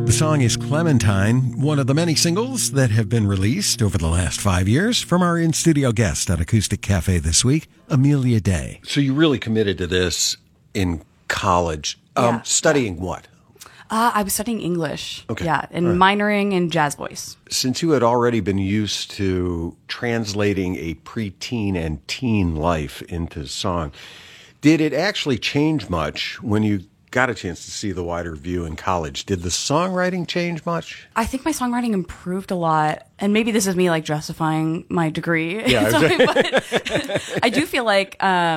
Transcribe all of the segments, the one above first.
The song is Clementine, one of the many singles that have been released over the last 5 years from our in-studio guest at Acoustic Cafe this week, Amelia Day. So you really committed to this in college. Studying what? I was studying English. Okay. Yeah, and minoring in jazz voice. Since you had already been used to translating a preteen and teen life into song, did it actually change much when you got a chance to see the wider view in college? Did the songwriting change much? I think my songwriting improved a lot, and maybe this is me like justifying my degree. Yeah, but I do feel like,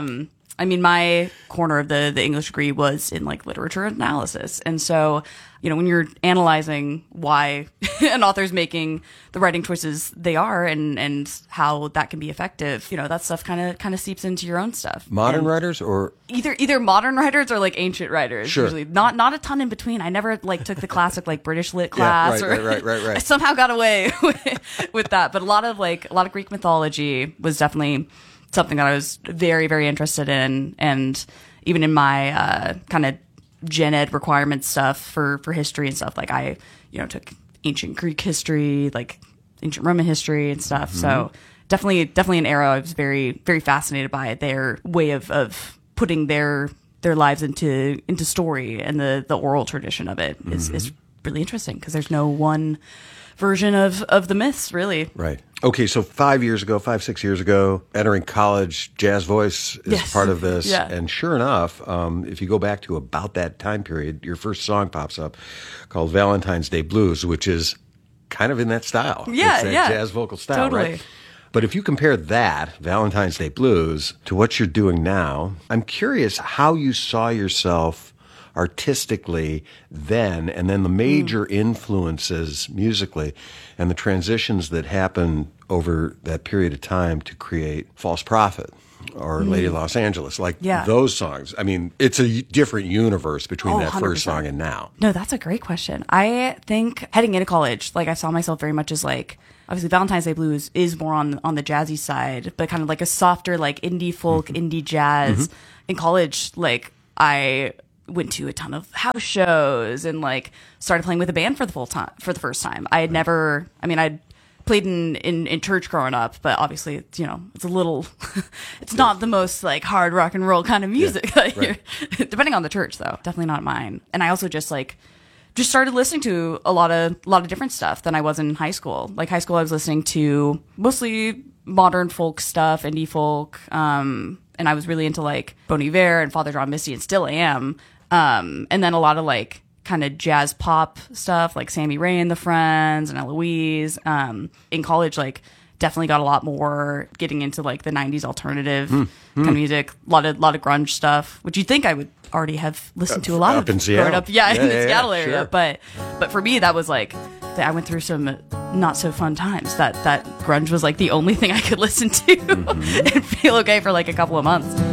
my corner of the English degree was in like literature analysis, and so when you're analyzing why an author's making the writing choices they are, and how that can be effective, that stuff kind of seeps into your own stuff. Modern writers or either modern writers or like ancient writers. Sure. Usually not a ton in between. I never like took the classic like British lit class. Right. I somehow got away with that. But a lot of Greek mythology was definitely something that I was very, very interested in, and even in my kind of gen ed requirement stuff for history and stuff, like I took ancient Greek history, like ancient Roman history and stuff. Mm-hmm. So definitely an era I was very, very fascinated by, their way of putting their lives into story, and the oral tradition of it is really interesting, because there's no one version of the myths, really. Right. Okay, so 6 years ago, entering college, jazz voice is part of this. Yeah. And sure enough, if you go back to about that time period, your first song pops up called Valentine's Day Blues, which is kind of in that style. Yeah, it's that jazz vocal style, totally. Right? But if you compare that, Valentine's Day Blues, to what you're doing now, I'm curious how you saw yourself artistically then, and then the major influences musically and the transitions that happen over that period of time to create False Prophet or Lady of Los Angeles, those songs. I mean, it's a different universe between that 100%. First song and now. No, that's a great question. I think heading into college, I saw myself very much as obviously Valentine's Day Blues is more on the jazzy side, but kind of like a softer, indie folk, indie jazz. In college, I went to a ton of house shows and started playing with a band for the first time. I had never, I'd played in church growing up, but obviously it's a little, it's not the most hard rock and roll kind of music. Right. Depending on the church though, definitely not mine. And I also just started listening to a lot of different stuff than I was in high school. High school, I was listening to mostly modern folk stuff, indie folk, and I was really into Bon Iver and Father John Misty, and still am. And then a lot of kind of jazz pop stuff, like Sammy Ray and the Friends and Eloise. In college, definitely got a lot more getting into the 90s alternative kind of music, a lot of grunge stuff, which you'd think I would already have listened to a lot up of in Seattle. growing up, in the Seattle area. Sure. But for me, that was I went through some not so fun times. That grunge was the only thing I could listen to and feel okay for a couple of months.